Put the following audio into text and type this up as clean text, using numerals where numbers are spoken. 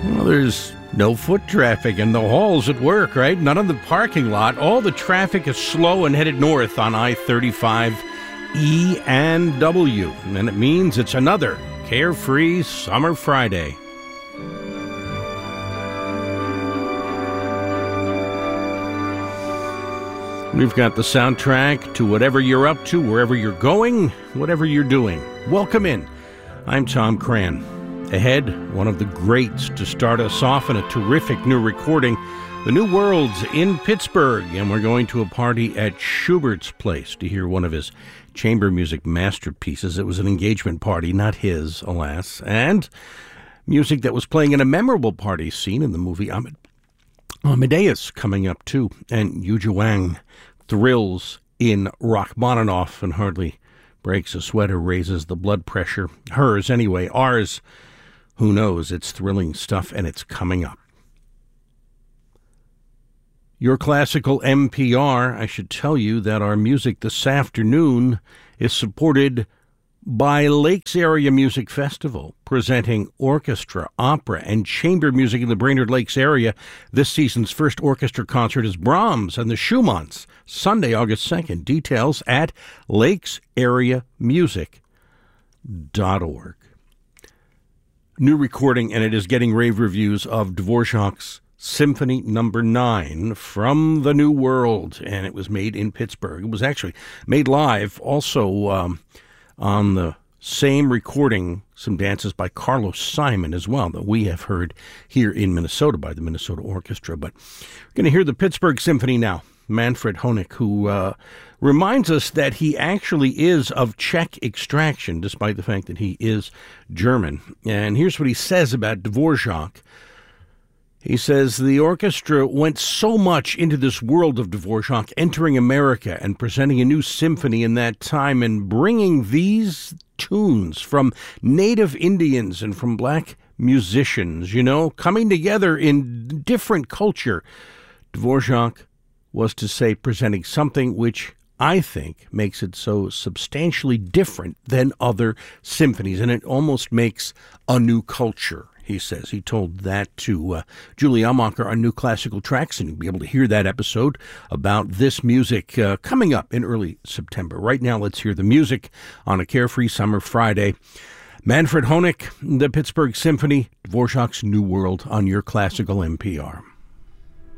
Well, there's no foot traffic in the halls at work, right? None in the parking lot. All the traffic is slow and headed north on I-35 E and W. And it means it's another carefree summer Friday. We've got the soundtrack to whatever you're up to, wherever you're going, whatever you're doing. Welcome in. I'm Tom Cran. Ahead, one of the greats to start us off in a terrific new recording. The New World's in Pittsburgh, and we're going to a party at Schubert's Place to hear one of his chamber music masterpieces. It was an engagement party, not his, alas, and music that was playing in a memorable party scene in the movie Amadeus coming up, too, and Yu Wang thrills in Rachmaninoff and hardly breaks a sweat or raises the blood pressure. Hers, anyway. Ours, who knows? It's thrilling stuff, and it's coming up. Your classical NPR, I should tell you that our music this afternoon is supported by Lakes Area Music Festival, presenting orchestra, opera, and chamber music in the Brainerd Lakes area. This season's first orchestra concert is Brahms and the Schumanns, Sunday, August 2nd. Details at lakesareamusic.org. New recording, and it is getting rave reviews, of Dvorak's Symphony No. 9 from the New World, and it was made in Pittsburgh. It was actually made live also on the same recording, some dances by Carlos Simon as well, that we have heard here in Minnesota by the Minnesota Orchestra. But we're going to hear the Pittsburgh Symphony now. Manfred Honeck, who reminds us that he actually is of Czech extraction, despite the fact that he is German. And here's what he says about Dvorak. He says, the orchestra went so much into this world of Dvorak, entering America and presenting a new symphony in that time and bringing these tunes from native Indians and from black musicians, coming together in different culture. Dvorak was to say presenting something which I think makes it so substantially different than other symphonies, and it almost makes a new culture. He says he told that to Julie Amacher on New Classical Tracks, and you'll be able to hear that episode about this music coming up in early September. Right now, let's hear the music on a carefree summer Friday. Manfred Honeck, the Pittsburgh Symphony, Dvorak's New World on your Classical NPR.